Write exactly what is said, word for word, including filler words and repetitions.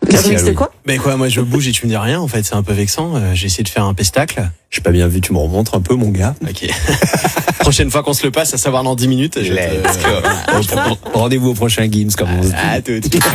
Le remix de quoi? Ben quoi, moi je bouge et tu me dis rien, en fait, c'est un peu vexant. Euh, j'ai essayé de faire un pestacle. J'ai pas bien vu, tu me remontres un peu, mon gars. Ok. Prochaine fois qu'on se le passe, à savoir dans dix minutes. Je Let's te... go. Rendez-vous au prochain Games, comme on se dit. À tout de suite.